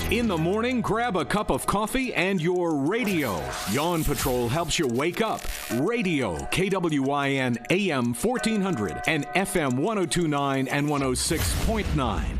In the morning, grab a cup of coffee and your radio. Yawn Patrol helps you wake up. Radio, KWIN AM 1400 and FM 1029 and 106.9.